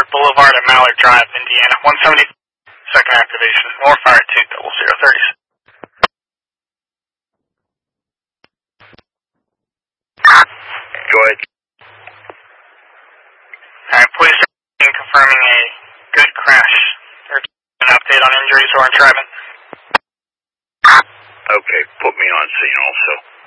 Boulevard at Mallard Drive, Indiana. 170, second activation. More fire 20030. Go ahead. Alright, police are confirming a good crash. Or an update on injuries or entrapment. Okay, put me on scene also.